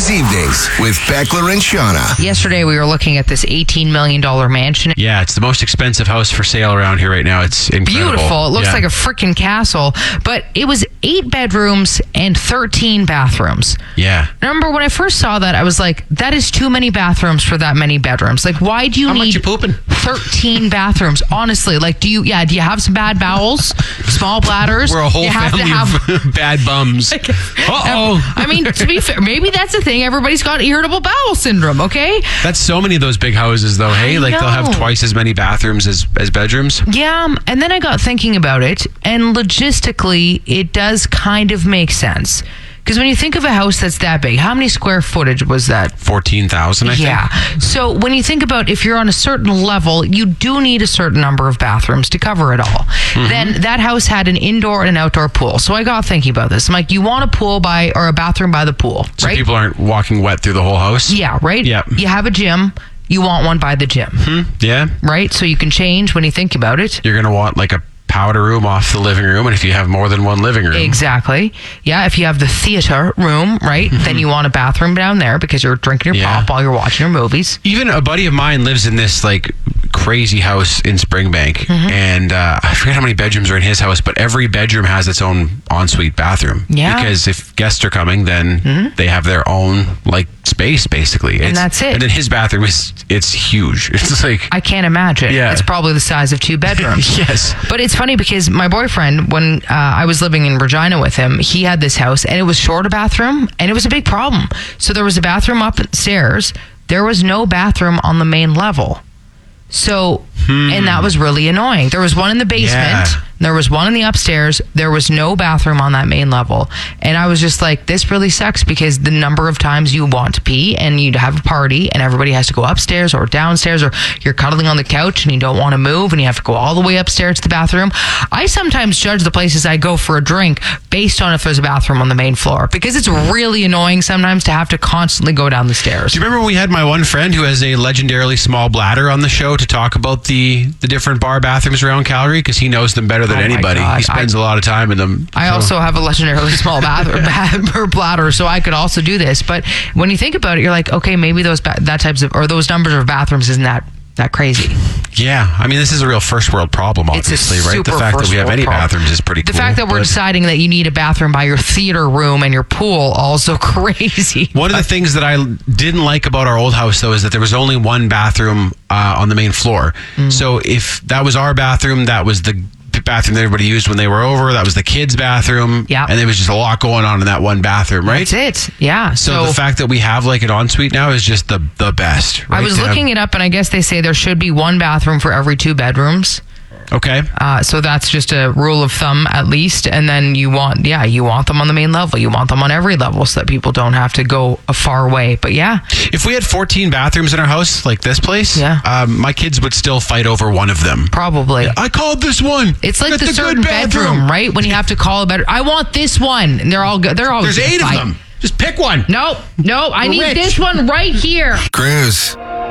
Cruise Evenings with Beckler and Shauna. Yesterday, we were looking at this $18 million mansion. Yeah, it's the most expensive house for sale around here right now. It's incredible. Beautiful. It looks like a freaking castle, but it was 8 bedrooms and 13 bathrooms. Yeah. Remember when I first saw that, I was like, that is too many bathrooms for that many bedrooms. Like, why do you How need much you pooping? 13 bathrooms? Honestly, like, do you have some bad bowels, small bladders? We're a whole You have family to have of bad bums. I mean, to be fair, maybe that's the thing. Everybody's got irritable bowel syndrome, okay? That's so many of those big houses, though. Hey, like they'll have know. twice as many bathrooms as bedrooms. Yeah, and then I got thinking about it, and logistically, it does kind of make sense. Because when you think of a house that's that big, how many square footage was that? 14,000, I think. Yeah. So when you think about if you're on a certain level, you do need a certain number of bathrooms to cover it all. Mm-hmm. Then that house had an indoor and an outdoor pool. So I got thinking about this. I'm like, you want a pool or a bathroom by the pool, So right? people aren't walking wet through the whole house. Yeah, right? Yep. You have a gym. You want one by the gym, Yeah. right? So you can change when you think about it. You're going to want like a powder room off the living room, and if you have more than one living room. Exactly. Yeah, if you have the theater room, right, then you want a bathroom down there because you're drinking your pop while you're watching your movies. Even a buddy of mine lives in this like crazy house in Springbank, and I forget how many bedrooms are in his house, but every bedroom has its own ensuite bathroom. Yeah. Because if guests are coming, then they have their own like space basically. And that's it. And then his bathroom it's huge. It's like I can't imagine. Yeah. It's probably the size of 2 bedrooms. yes. But it's funny because my boyfriend, when I was living in Regina with him, he had this house and it was short a bathroom and it was a big problem. So there was a bathroom upstairs. There was no bathroom on the main level. So, and that was really annoying. There was one in the basement. Yeah. There was one in the upstairs. There was no bathroom on that main level. And I was just like, this really sucks because the number of times you want to pee and you'd have a party and everybody has to go upstairs or downstairs, or you're cuddling on the couch and you don't want to move and you have to go all the way upstairs to the bathroom. I sometimes judge the places I go for a drink based on if there's a bathroom on the main floor because it's really annoying sometimes to have to constantly go down the stairs. Do you remember when we had my one friend who has a legendarily small bladder on the show to talk about the different bar bathrooms around Calgary? Because he knows them better than Oh my anybody. God. He spends a lot of time in them. I also have a legendarily small bladder, so I could also do this. But when you think about it, you're like, okay, maybe those those numbers of bathrooms isn't that crazy. Yeah, I mean, this is a real first world problem, It's a obviously, right? The super fact that first we have world any problem. bathrooms is pretty cool. The fact that we're but deciding that you need a bathroom by your theater room and your pool, also crazy. one of the things that I didn't like about our old house, though, is that there was only one bathroom on the main floor. So if that was our bathroom, that was the bathroom that everybody used when they were over. That was the kids' bathroom. Yeah. And there was just a lot going on in that one bathroom, right? That's it. Yeah. So the fact that we have like an ensuite now is just the best. Right? I was looking it up, and I guess they say there should be one bathroom for every 2 bedrooms. Okay. So that's just a rule of thumb, at least. And then you want them on the main level. You want them on every level so that people don't have to go a far way. But yeah, If we had 14 bathrooms in our house, like this place, my kids would still fight over one of them. probably. I called this one. It's like Get the good certain bedroom, right? When you have to call a bedroom. I want this one. And they're all good. They're all There's 8 of them. Just pick one. No, I need rich. this one right here. Cruise.